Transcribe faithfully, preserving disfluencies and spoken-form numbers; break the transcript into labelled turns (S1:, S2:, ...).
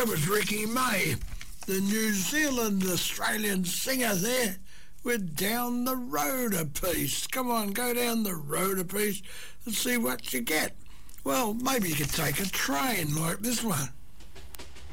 S1: That was Ricky May, the New Zealand Australian singer there, with Down the Road a Piece. Come on, go down the road a piece and see what you get. Well, maybe you could take a train like this one.